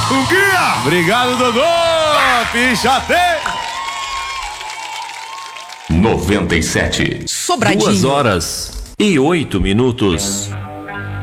Um guia! Obrigado, Dodô! Pichate! 97. Sobradinho. 2 horas e 8 minutos.